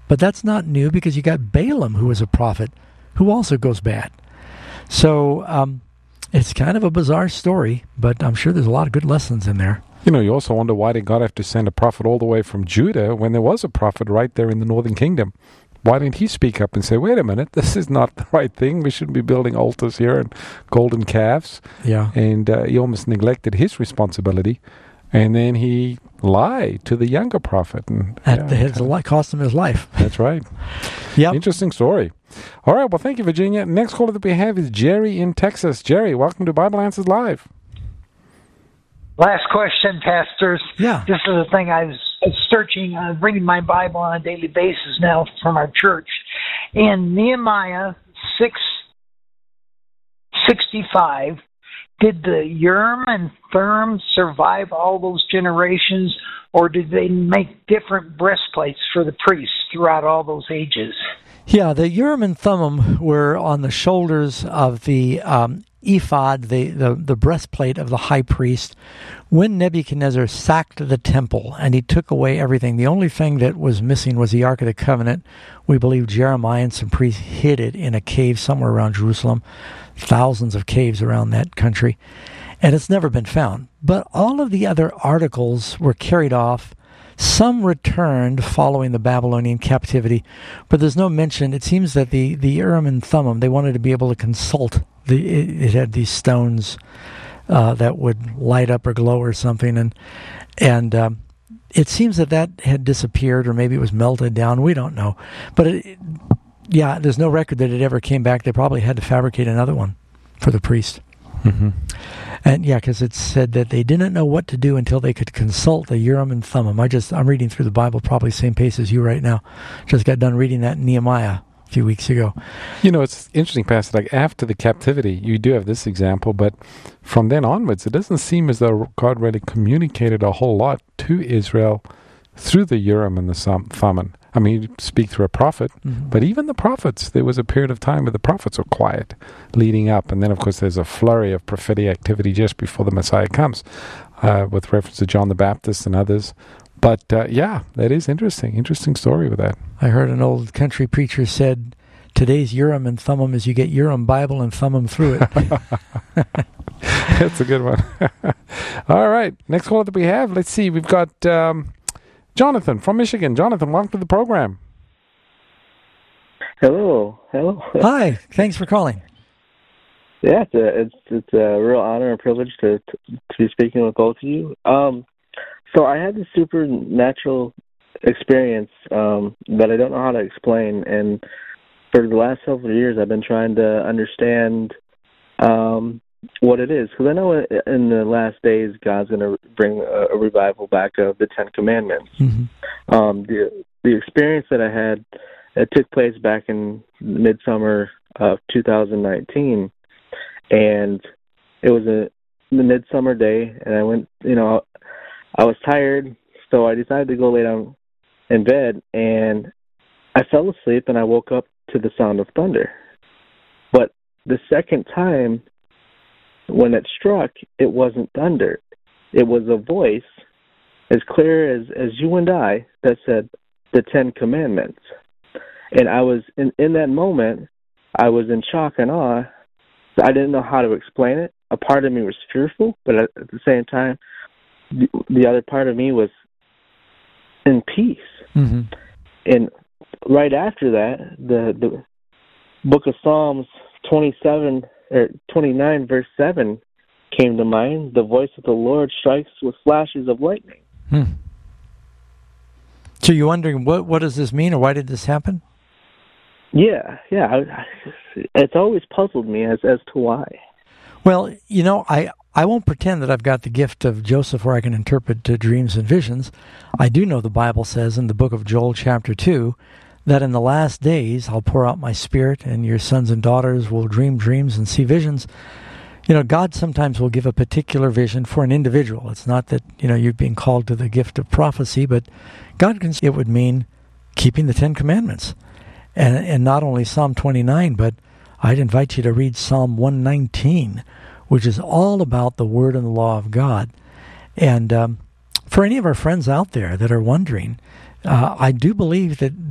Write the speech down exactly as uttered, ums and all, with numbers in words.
But that's not new because you got Balaam, who was a prophet, who also goes bad. So um, it's kind of a bizarre story, but I'm sure there's a lot of good lessons in there. You know, you also wonder why did God have to send a prophet all the way from Judah when there was a prophet right there in the northern kingdom? Why didn't he speak up and say, wait a minute, this is not the right thing. We shouldn't be building altars here and golden calves. Yeah. And uh, he almost neglected his responsibility. And then he lied to the younger prophet. And, At yeah, the head, it cost him his life. That's right. Yep. Interesting story. All right. Well, thank you, Virginia. Next caller that we have is Jerry in Texas. Jerry, welcome to Bible Answers Live. Last question, pastors. Yeah. This is the thing I was searching, uh, reading my Bible on a daily basis now from our church. In Nehemiah six sixty-five, did the Urim and Thummim survive all those generations, or did they make different breastplates for the priests throughout all those ages? Yeah, the Urim and Thummim were on the shoulders of the um, ephod, the, the, the breastplate of the high priest, when Nebuchadnezzar sacked the temple and he took away everything. The only thing that was missing was the Ark of the Covenant. We believe Jeremiah and some priests hid it in a cave somewhere around Jerusalem, thousands of caves around that country, and it's never been found. But all of the other articles were carried off. Some returned following the Babylonian captivity, but there's no mention. It seems that the, the Urim and Thummim, they wanted to be able to consult. The, it, it had these stones uh, that would light up or glow or something, and and um, it seems that that had disappeared, or maybe it was melted down. We don't know. But, it, yeah, there's no record that it ever came back. They probably had to fabricate another one for the priest. Mm-hmm. And yeah, because it said that they didn't know what to do until they could consult the Urim and Thummim. I just, I'm reading through the Bible probably the same pace as you right now. Just got done reading that in Nehemiah a few weeks ago. You know, it's interesting, Pastor, like after the captivity, you do have this example, but from then onwards, it doesn't seem as though God really communicated a whole lot to Israel through the Urim and the Thummim. I mean, you speak through a prophet, mm-hmm. but even the prophets, there was a period of time where the prophets were quiet leading up. And then, of course, there's a flurry of prophetic activity just before the Messiah comes, uh, with reference to John the Baptist and others. But, uh, yeah, that is interesting. Interesting story with that. I heard an old country preacher said, today's Urim and Thummim is you get Urim Bible and thumb them through it. That's a good one. All right. Next caller that we have, let's see. We've got... Um, Jonathan from Michigan. Jonathan, welcome to the program. Hello. Hello. Hi. Thanks for calling. Yeah, it's a, it's, it's a real honor and privilege to, to to be speaking with both of you. Um, so I had this supernatural experience um, that I don't know how to explain, and for the last several years I've been trying to understand um, what it is, because I know in the last days God's going to bring a, a revival back of the Ten Commandments. Mm-hmm. Um, the the experience that I had, it took place back in midsummer of two thousand nineteen, and it was a the midsummer day, and I went, you know, I was tired, so I decided to go lay down in bed, and I fell asleep, and I woke up to the sound of thunder. But the second time, when it struck, it wasn't thunder. It was a voice as clear as, as you and I that said the Ten Commandments. And I was, in, in that moment, I was in shock and awe. I didn't know how to explain it. A part of me was fearful, but at, at the same time, the, the other part of me was in peace. Mm-hmm. And right after that, the, the book of Psalms twenty-seven or twenty-nine verse seven came to mind. The voice of the Lord strikes with flashes of lightning. Hmm. So you're wondering, what what does this mean, or why did this happen? Yeah, yeah. I, I, it's always puzzled me as, as to why. Well, you know, I, I won't pretend that I've got the gift of Joseph where I can interpret uh, dreams and visions. I do know the Bible says in the book of Joel chapter two that in the last days I'll pour out my spirit and your sons and daughters will dream dreams and see visions. You know, God sometimes will give a particular vision for an individual. It's not that, you know, you're being called to the gift of prophecy, but God can, it would mean keeping the Ten Commandments. And, and not only Psalm twenty-nine, but I'd invite you to read Psalm one nineteen, which is all about the word and the law of God. And um, for any of our friends out there that are wondering, uh, I do believe that